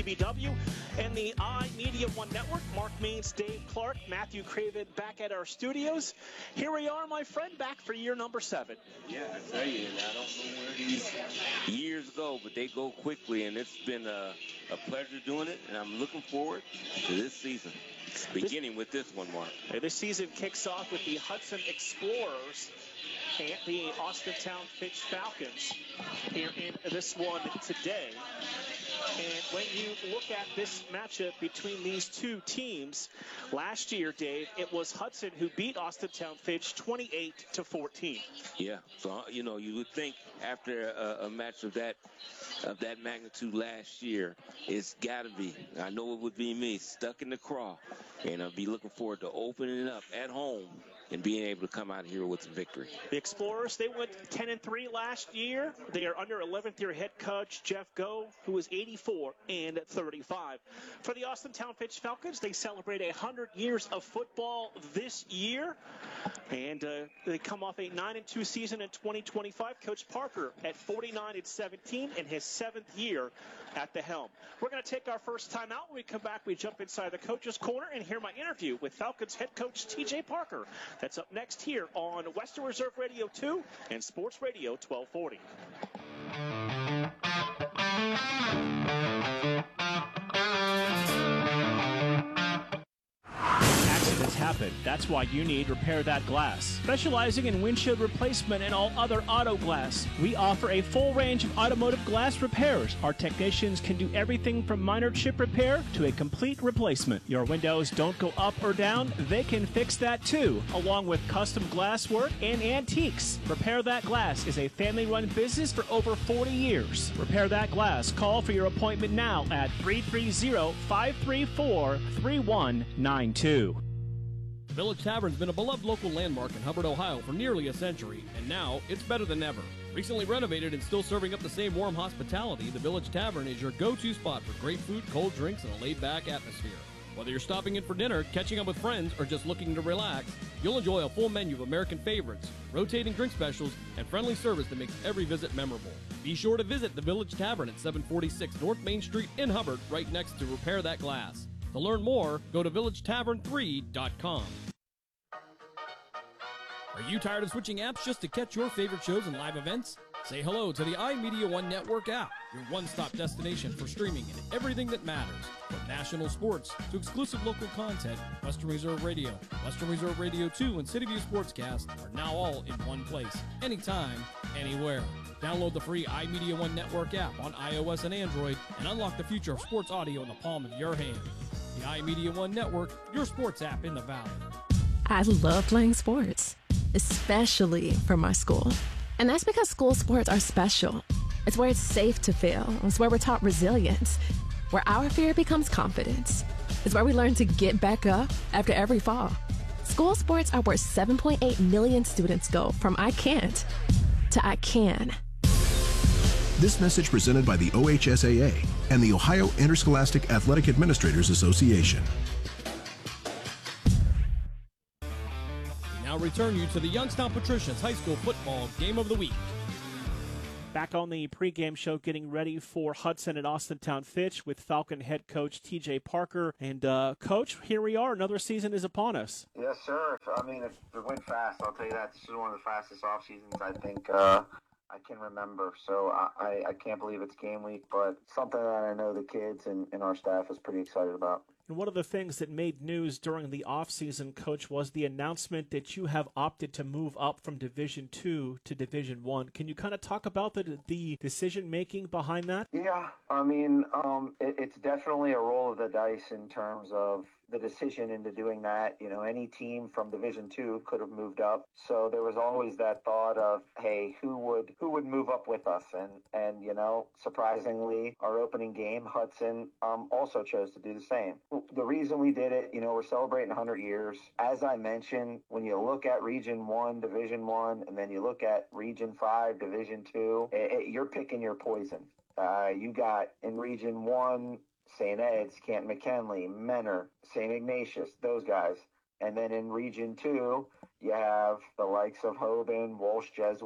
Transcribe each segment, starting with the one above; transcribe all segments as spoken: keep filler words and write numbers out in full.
B W and the iMedia One Network. Mark Means, Dave Clark, Matthew Craven back at our studios. Here we are, my friend, back for year number seven. Yeah, I tell you, I don't know where these years go, but they go quickly, and it's been a, a pleasure doing it, and I'm looking forward to this season, beginning this, with this one, Mark. This season kicks off with the Hudson Explorers and the Austintown Fitch Falcons here in this one today. And when you look at this matchup between these two teams, last year, Dave, it was Hudson who beat Austintown Fitch twenty-eight to fourteen. Yeah, so, you know, you would think after a, a match of that of that magnitude last year, it's got to be, I know it would be me, stuck in the craw, and I'll be looking forward to opening it up at home and being able to come out here with some victory. The Explorers, they went ten and three last year. They are under eleventh year head coach Jeff Go, who was eighty-four and thirty-five. For the Austintown Fitch Falcons, they celebrate one hundred years of football this year. And uh, they come off a nine and two season in twenty twenty-five. Coach Parker at forty-nine and seventeen in his seventh year at the helm. We're going to take our first time out. When we come back, we jump inside the coach's corner and hear my interview with Falcons head coach T J Parker. That's up next here on Western Reserve Radio two and Sports Radio twelve forty. Accidents happen. That's why you need Repair That Glass. Specializing in windshield replacement and all other auto glass, we offer a full range of automotive glass repairs. Our technicians can do everything from minor chip repair to a complete replacement. Your windows don't go up or down, they can fix that too, along with custom glass work and antiques. Repair That Glass is a family-run business for over forty years. Repair That Glass. Call for your appointment now at three three zero, five three four, three one nine two. Village Tavern's been a beloved local landmark in Hubbard, Ohio for nearly a century, and now it's better than ever. Recently renovated and still serving up the same warm hospitality, the Village Tavern is your go-to spot for great food, cold drinks, and a laid-back atmosphere. Whether you're stopping in for dinner, catching up with friends, or just looking to relax, you'll enjoy a full menu of American favorites, rotating drink specials, and friendly service that makes every visit memorable. Be sure to visit the Village Tavern at seven forty-six North Main Street in Hubbard, right next to Repair That Glass. To learn more, go to village tavern three dot com. Are you tired of switching apps just to catch your favorite shows and live events? Say hello to the iMedia One Network app, your one-stop destination for streaming and everything that matters. From national sports to exclusive local content, Western Reserve Radio, Western Reserve Radio two, and City View Sportscast are now all in one place, anytime, anywhere. Download the free iMedia One Network app on iOS and Android and unlock the future of sports audio in the palm of your hand. The iMedia One Network, your sports app in the Valley. I love playing sports, especially for my school. And that's because school sports are special. It's where it's safe to fail. It's where we're taught resilience, where our fear becomes confidence. It's where we learn to get back up after every fall. School sports are where seven point eight million students go from I can't to I can. This message presented by the O H S A A and the Ohio Interscholastic Athletic Administrators Association. We now return you to the Youngstown Patricians High School Football Game of the Week. Back on the pregame show, getting ready for Hudson and Austintown Fitch with Falcon head coach T J Parker. And, uh, Coach, here we are. Another season is upon us. Yes, sir. I mean, it, it went fast. I'll tell you that. This is one of the fastest off seasons I think uh, I can remember. So I, I, I can't believe it's game week, but something that I know the kids and, and our staff is pretty excited about. And one of the things that made news during the offseason, Coach, was the announcement that you have opted to move up from Division Two to Division One. Can you kind of talk about the the decision-making behind that? Yeah, I mean, um, it, it's definitely a roll of the dice in terms of the decision into doing that. You know, any team from Division Two could have moved up, so there was always that thought of, hey, who would who would move up with us? And and you know, surprisingly, our opening game, Hudson, um, also chose to do the same. The reason we did it, you know, we're celebrating one hundred years. As I mentioned, when you look at Region One, Division One, and then you look at Region Five, Division Two, it, it, you're picking your poison. Uh, you got in Region One, Saint Ed's, Canton McKinley, Menor, Saint Ignatius, those guys. And then in Region two, you have the likes of Hoban, Walsh Jesuit,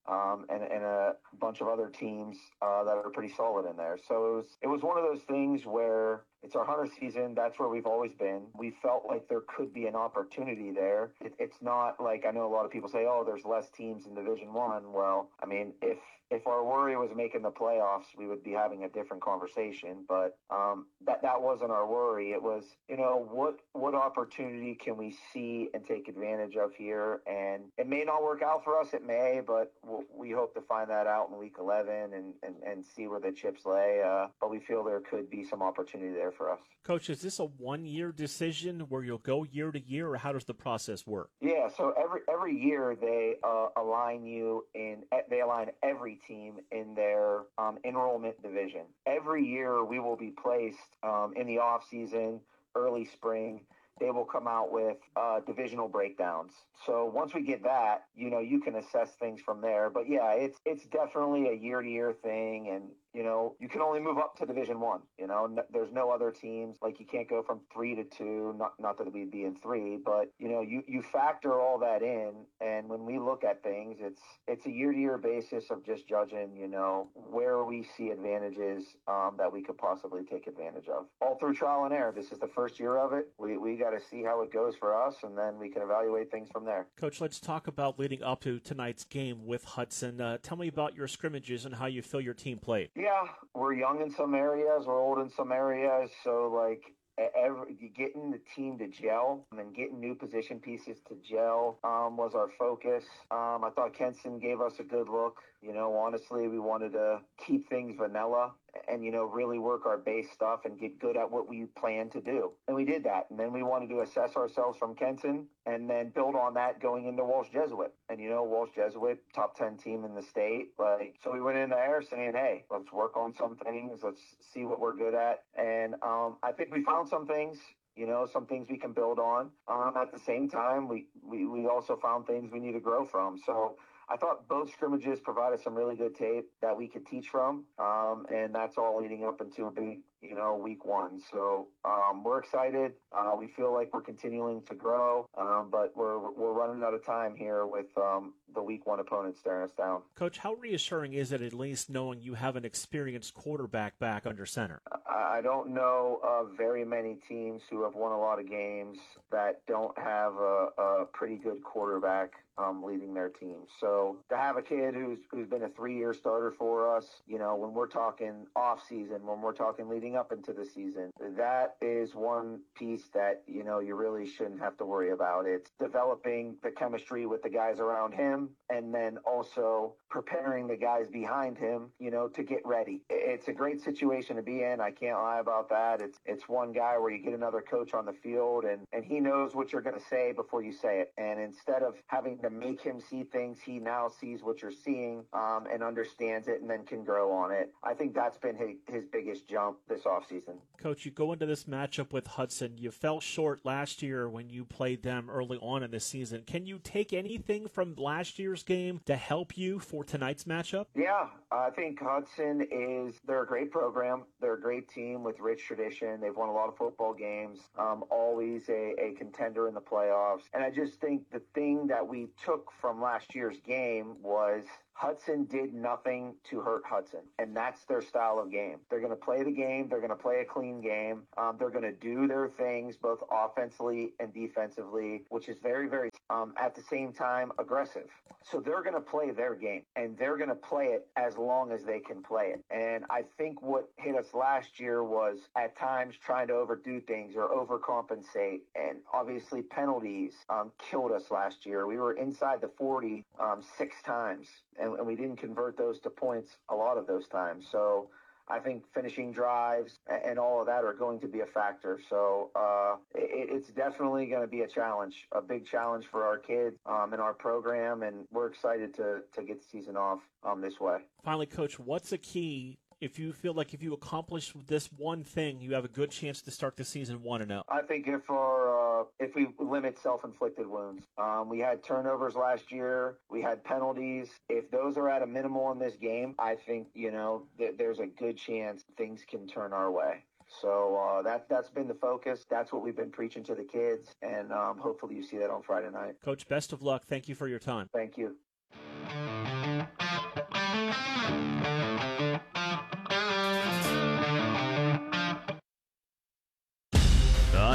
um, and, and a bunch of other teams uh, that are pretty solid in there. So it was it was one of those things where it's our hunter season. That's where we've always been. We felt like there could be an opportunity there. It, it's not like, I know a lot of people say, oh, there's less teams in Division One. Well, I mean, if if our worry was making the playoffs, we would be having a different conversation. But um, that that wasn't our worry. It was, you know, what what opportunity can we see and take advantage of here? And it may not work out for us. It may, but we'll, we hope to find that out in week eleven and, and, and see where the chips lay. Uh, but we feel there could be some opportunity there for us. Coach, is this a one-year decision where you'll go year to year, or how does the process work? Yeah, so every every year they uh, align you in, they align every team in their um, enrollment division. Every year we will be placed um, in the off season, early spring. They will come out with uh, divisional breakdowns. So once we get that, you know, you can assess things from there. But yeah, it's it's definitely a year-to-year thing, and you know, you can only move up to Division One. You know, n- there's no other teams. Like, you can't go from three to two. Not not that we'd be in three, but you know, you you factor all that in, and when we look at things, it's it's a year-to-year basis of just judging, you know, where we see advantages um, that we could possibly take advantage of. All through trial and error. This is the first year of it. We we got to see how it goes for us, and then we can evaluate things from there. Coach, let's talk about leading up to tonight's game with Hudson. Uh, tell me about your scrimmages and how you feel your team played. Yeah, we're young in some areas, we're old in some areas, so like every, getting the team to gel and getting new position pieces to gel um, was our focus. Um, I thought Kenson gave us a good look. You know, honestly, we wanted to keep things vanilla and, you know, really work our base stuff and get good at what we planned to do. And we did that. And then we wanted to assess ourselves from Kenton and then build on that going into Walsh Jesuit. And, you know, Walsh Jesuit, top ten team in the state. Like, so we went in there saying, hey, let's work on some things. Let's see what we're good at. And um, I think we found some things. You know, some things we can build on. Um, at the same time, we, we, we also found things we need to grow from. So I thought both scrimmages provided some really good tape that we could teach from, um, and that's all leading up into a big, you know, week one. So um, we're excited. Uh, we feel like we're continuing to grow, um, but we're we're running out of time here with um, the week one opponent staring us down. Coach, how reassuring is it at least knowing you have an experienced quarterback back under center? I don't know of very many teams who have won a lot of games that don't have a, a pretty good quarterback um, leading their team. So to have a kid who's who's been a three-year starter for us, you know, when we're talking off season, when we're talking leading up into the season, that is one piece that, you know, you really shouldn't have to worry about. It's developing the chemistry with the guys around him, and then also preparing the guys behind him, you know, to get ready. It's a great situation to be in. I can't lie about that. It's it's one guy where you get another coach on the field, and, and he knows what you're going to say before you say it. And instead of having to make him see things, he now sees what you're seeing um, and understands it and then can grow on it. I think that's been his, his biggest jump this offseason. Coach, you go into this matchup with Hudson. You fell short last year when you played them early on in the season. Can you take anything from last year's game to help you for tonight's matchup? Yeah, I think Hudson is, they're a great program. They're a great team with rich tradition. They've won a lot of football games, um, always a, a contender in the playoffs. And I just think the thing that we took from last year's game was Hudson did nothing to hurt Hudson, and that's their style of game. They're going to play the game. They're going to play a clean game. Um, they're going to do their things both offensively and defensively, which is very, very, um, at the same time, aggressive. So they're going to play their game, and they're going to play it as long as they can play it. And I think what hit us last year was at times trying to overdo things or overcompensate, and obviously penalties um, killed us last year. We were inside the forty um, six times, and, and we didn't convert those to points a lot of those times. So I think finishing drives and all of that are going to be a factor. So uh, it, it's definitely going to be a challenge, a big challenge for our kids um, and our program, and we're excited to to get the season off um, this way. Finally, Coach, what's the key? If you feel like if you accomplish this one thing, you have a good chance to start the season one and oh. I think if our uh, if we limit self-inflicted wounds, um, we had turnovers last year, we had penalties. If those are at a minimal in this game, I think you know th- there's a good chance things can turn our way. So uh, that that's been the focus. That's what we've been preaching to the kids, and um, hopefully you see that on Friday night. Coach, best of luck. Thank you for your time. Thank you.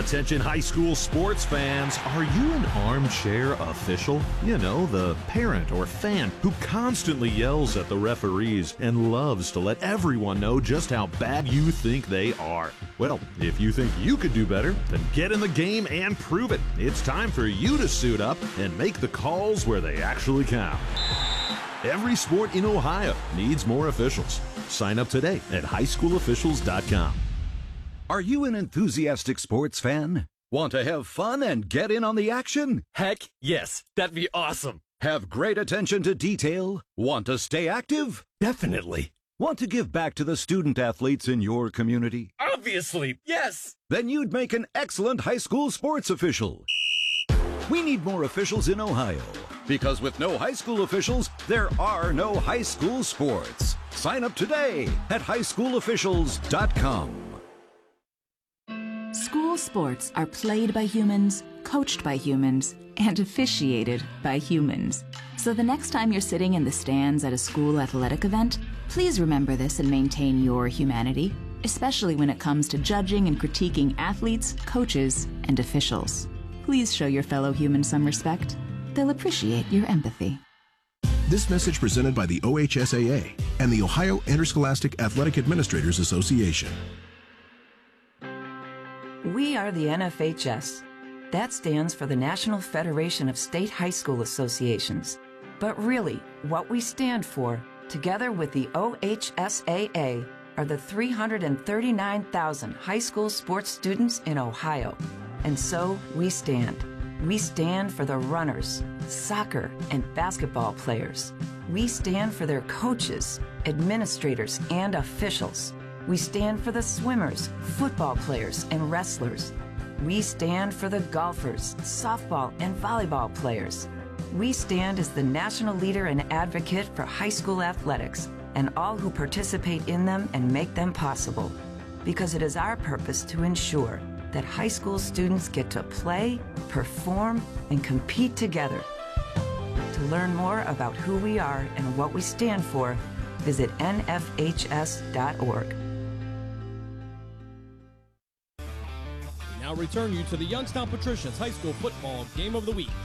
Attention high school sports fans, are you an armchair official? You know, the parent or fan who constantly yells at the referees and loves to let everyone know just how bad you think they are. Well, if you think you could do better, then get in the game and prove it. It's time for you to suit up and make the calls where they actually count. Every sport in Ohio needs more officials. Sign up today at high school officials dot com. Are you an enthusiastic sports fan? Want to have fun and get in on the action? Heck, yes. That'd be awesome. Have great attention to detail? Want to stay active? Definitely. Want to give back to the student athletes in your community? Obviously, yes. Then you'd make an excellent high school sports official. We need more officials in Ohio, because with no high school officials, there are no high school sports. Sign up today at high school officials dot com. School sports are played by humans, coached by humans, and officiated by humans. So the next time you're sitting in the stands at a school athletic event, please remember this and maintain your humanity, especially when it comes to judging and critiquing athletes, coaches, and officials. Please show your fellow humans some respect. They'll appreciate your empathy. This message presented by the O H S A A and the Ohio Interscholastic Athletic Administrators Association. We are the N F H S. That stands for the National Federation of State High School Associations. But really, what we stand for, together with the O H S A A, are the three hundred thirty-nine thousand high school sports students in Ohio. And so we stand. We stand for the runners, soccer and basketball players. We stand for their coaches, administrators, and officials. We stand for the swimmers, football players, and wrestlers. We stand for the golfers, softball, and volleyball players. We stand as the national leader and advocate for high school athletics and all who participate in them and make them possible. Because it is our purpose to ensure that high school students get to play, perform, and compete together. To learn more about who we are and what we stand for, visit N F H S dot org. Now return you to the Youngstown Patricians High School Football Game of the Week.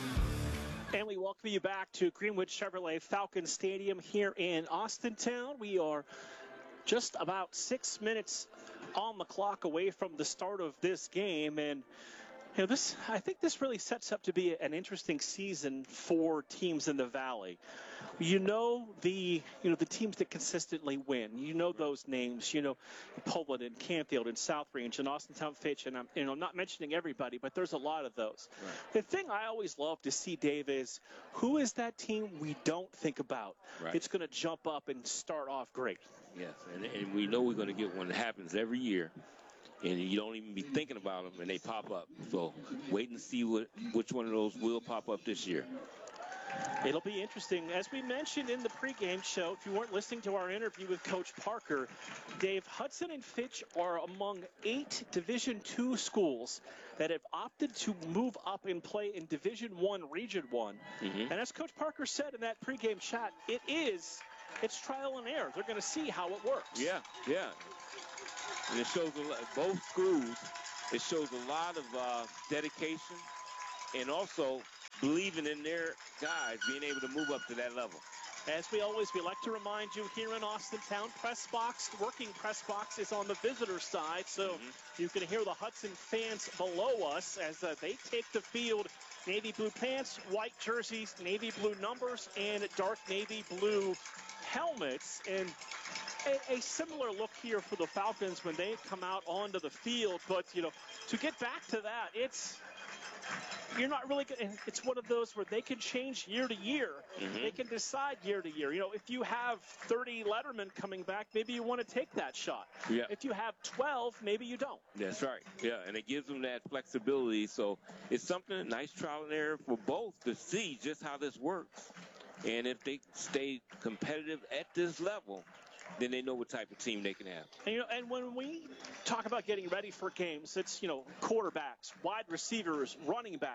And we welcome you back to Greenwood Chevrolet Falcon Stadium here in Austintown. We are just about six minutes on the clock away from the start of this game. And you know, this, I think this really sets up to be an interesting season for teams in the Valley. You know the you know the teams that consistently win. You know those names. You know Poland and Canfield and South Range and Austintown Fitch. And I'm you know I'm not mentioning everybody, but there's a lot of those. Right. The thing I always love to see, Dave, is who is that team we don't think about? Right. It's going to jump up and start off great. Yes, and, and we know we're going to get one that happens every year. And you don't even be thinking about them, and they pop up. So wait and see what which one of those will pop up this year. It'll be interesting. As we mentioned in the pregame show, if you weren't listening to our interview with Coach Parker, Dave, Hudson and Fitch are among eight Division two schools that have opted to move up and play in Division one, Region one. Mm-hmm. And as Coach Parker said in that pregame chat, it is, it's trial and error. They're going to see how it works. Yeah, yeah. And it shows a lot, both schools, it shows a lot of uh, dedication and also believing in their guys being able to move up to that level. As we always, we like to remind you here in Austintown, press box, working press box is on the visitor side, so mm-hmm. you can hear the Hudson fans below us as uh, they take the field. Navy blue pants, white jerseys, navy blue numbers, and dark navy blue helmets. And a, a similar look here for the Falcons when they come out onto the field. But, you know, to get back to that, it's you're not really going to, it's one of those where they can change year to year. Mm-hmm. They can decide year to year. You know, if you have thirty Letterman coming back, maybe you want to take that shot. Yeah. If you have twelve, maybe you don't. That's right. Yeah, and it gives them that flexibility. So it's something, a nice trial and error for both to see just how this works. And if they stay competitive at this level, then they know what type of team they can have. And, you know, and when we talk about getting ready for games, it's, you know, quarterbacks, wide receivers, running backs.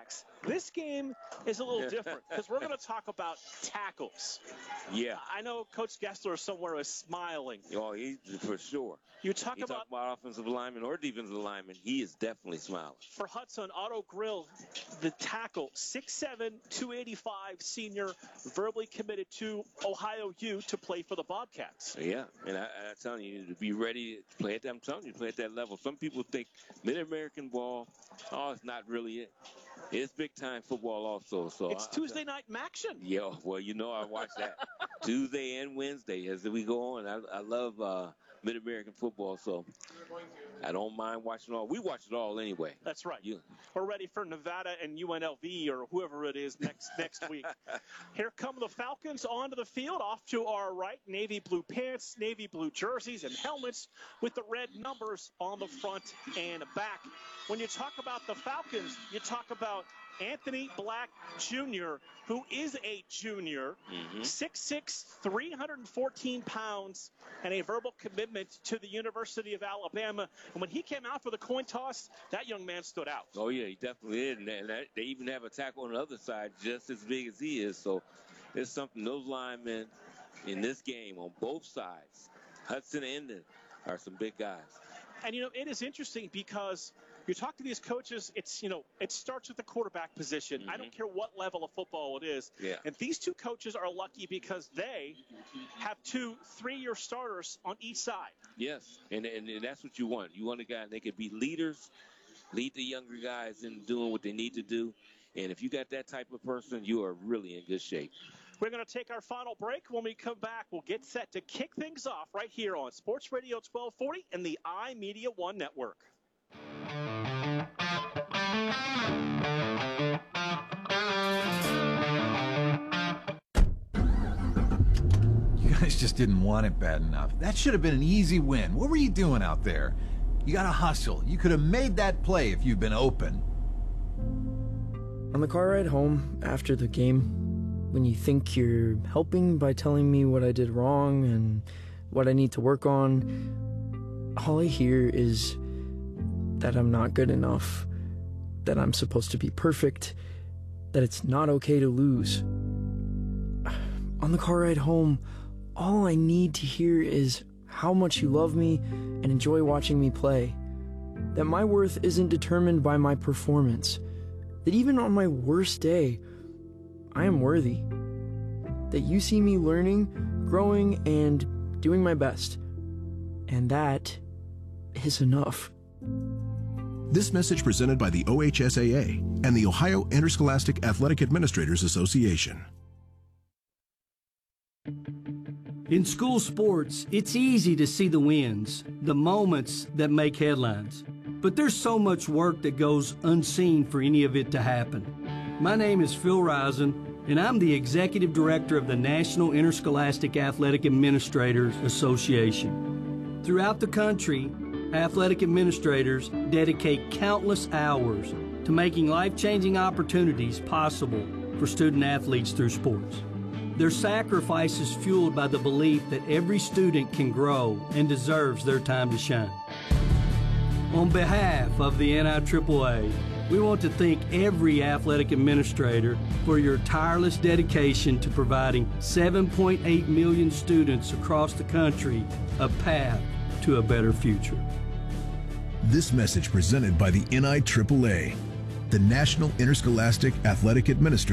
This game is a little different because we're going to talk about tackles. Yeah. I know Coach Gessler somewhere is smiling. Oh, he for sure. You talk you about, talk about offensive lineman or defensive lineman, he is definitely smiling. For Hudson Auto Grill, the tackle, six seven, two eighty-five senior, verbally committed to Ohio U to play for the Bobcats. Yeah, and I, I'm telling you, to be ready to play at that, I'm telling you, to play at that level. Some people think Mid-American ball, oh, it's not really it. It's big-time football also. So It's I, Tuesday night action. Yeah, well, you know I watch that Tuesday and Wednesday as we go on. I, I love uh, Mid-American football, so I don't mind watching all. We watch it all anyway. That's right. You. We're ready for Nevada and U N L V or whoever it is next next week. Here come the Falcons onto the field. Off to our right, navy blue pants, navy blue jerseys, and helmets with the red numbers on the front and back. When you talk about the Falcons, you talk about Anthony Black Junior, who is a junior, mm-hmm. six six, three hundred fourteen pounds, and a verbal commitment to the University of Alabama. And when he came out for the coin toss, that young man stood out. Oh, yeah, he definitely did. And that, they even have a tackle on the other side just as big as he is. So it's something those linemen in this game on both sides, Hudson and Endon, are some big guys. And, you know, it is interesting because you talk to these coaches, it's, you know, it starts with the quarterback position. Mm-hmm. I don't care what level of football it is. Yeah. And these two coaches are lucky because they have two three-year starters on each side. Yes, and, and, and that's what you want. You want a guy, they could be leaders, lead the younger guys in doing what they need to do. And if you got that type of person, you are really in good shape. We're going to take our final break. When we come back, we'll get set to kick things off right here on Sports Radio twelve forty and the iMedia One Network. You guys just didn't want it bad enough. That should have been an easy win. What were you doing out there? You got to hustle. You could have made that play if you'd been open. On the car ride home after the game, when you think you're helping by telling me what I did wrong and what I need to work on, all I hear is that I'm not good enough, that I'm supposed to be perfect, that it's not okay to lose. On the car ride home, all I need to hear is how much you love me and enjoy watching me play, that my worth isn't determined by my performance, that even on my worst day, I am worthy, that you see me learning, growing, and doing my best, and that is enough. This message presented by the O H S A A and the Ohio Interscholastic Athletic Administrators Association. In school sports, it's easy to see the wins, the moments that make headlines. But there's so much work that goes unseen for any of it to happen. My name is Phil Risen, and I'm the Executive Director of the National Interscholastic Athletic Administrators Association. Throughout the country, athletic administrators dedicate countless hours to making life-changing opportunities possible for student athletes through sports. Their sacrifice is fueled by the belief that every student can grow and deserves their time to shine. On behalf of the N I triple A, we want to thank every athletic administrator for your tireless dedication to providing seven point eight million students across the country a path to a better future. This message presented by the N I triple A, the National Interscholastic Athletic Administrators